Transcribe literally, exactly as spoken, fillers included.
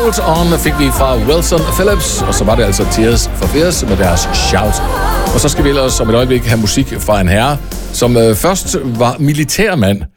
Hold On fik vi fra Wilson Phillips, og så var det altså Tears for Fears med deres Shout. Og så skal vi ellers om et øjeblik have musik fra en herre, som øh, først var militærmand,